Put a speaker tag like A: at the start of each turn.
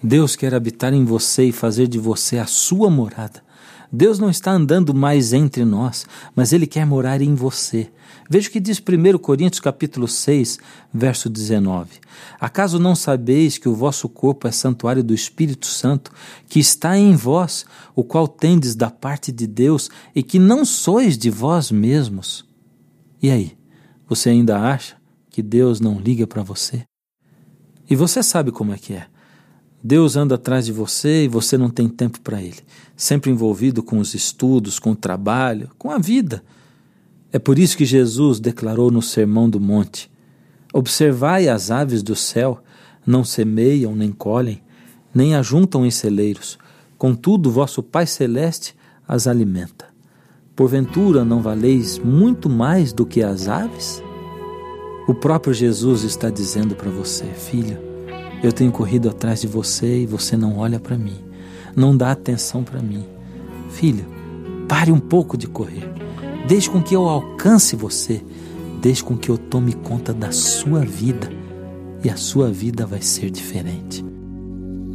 A: Deus quer habitar em você e fazer de você a sua morada. Deus não está andando mais entre nós, mas Ele quer morar em você. Veja o que diz 1 Coríntios capítulo 6, verso 19. Acaso não sabeis que o vosso corpo é santuário do Espírito Santo, que está em vós, o qual tendes da parte de Deus, e que não sois de vós mesmos? E aí, você ainda acha que Deus não liga para você? E você sabe como é que é. Deus anda atrás de você e você não tem tempo para Ele, sempre envolvido com os estudos, com o trabalho, com a vida. É por isso que Jesus declarou no Sermão do Monte: observai as aves do céu, não semeiam nem colhem, nem ajuntam em celeiros, contudo vosso Pai Celeste as alimenta. Porventura não valeis muito mais do que as aves? O próprio Jesus está dizendo para você: filho, eu tenho corrido atrás de você e você não olha para mim, não dá atenção para mim. Filho, pare um pouco de correr, deixe com que eu alcance você, deixe com que eu tome conta da sua vida e a sua vida vai ser diferente.